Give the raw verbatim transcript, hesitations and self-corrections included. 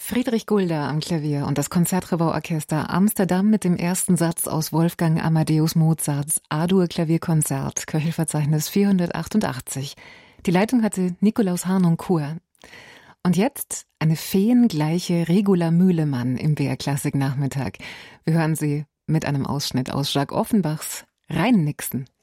Friedrich Gulda am Klavier und das Concertgebouw-Orchester Amsterdam mit dem ersten Satz aus Wolfgang Amadeus Mozarts A-Dur-Klavierkonzert, Köchelverzeichnis vierhundertachtundachtzig. Die Leitung hatte Nikolaus Harnoncourt. Und jetzt eine feengleiche Regula Mühlemann im B R Klassik Nachmittag. Wir hören sie mit einem Ausschnitt aus Jacques Offenbachs Rhein-Nixen.